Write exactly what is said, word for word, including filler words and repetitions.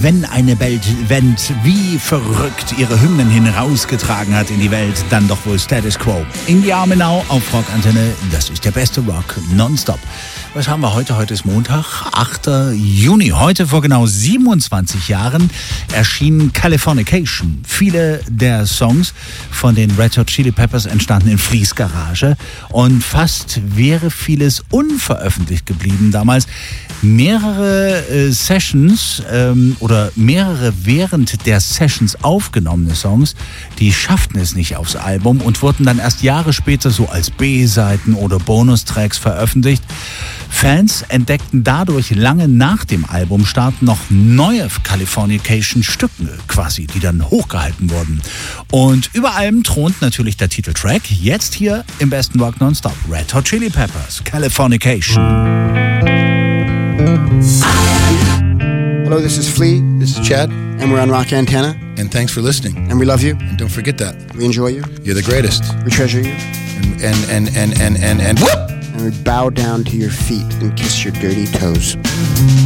wenn eine Band wie verrückt ihre Hymnen hinausgetragen hat in die Welt, dann doch wohl Status Quo. In die Arme Now auf Rockantenne, das ist der beste Rock nonstop. Was haben wir heute? Heute ist Montag, achter Juni. Heute vor genau siebenundzwanzig Jahren erschien Californication. Viele der Songs von den Red Hot Chili Peppers entstanden in Fleas Garage und fast wäre vieles unveröffentlicht geblieben damals. Mehrere äh, Sessions ähm, oder mehrere während der Sessions aufgenommene Songs, die schafften es nicht aufs Album und wurden dann erst Jahre später so als B-Seiten oder Bonustracks veröffentlicht. Fans entdeckten dadurch lange nach dem Albumstart noch neue Californication-Stücke quasi, die dann hochgehalten wurden. Und über allem thront natürlich der Titeltrack, jetzt hier im besten Rock Nonstop, Red Hot Chili Peppers, Californication. Hello, this is Flea. This is Chad. And we're on Rock Antenna. And thanks for listening. And we love you. And don't forget that. We enjoy you. You're the greatest. We treasure you. And, and, and, and, and, and, and whoop! And we bow down to your feet and kiss your dirty toes.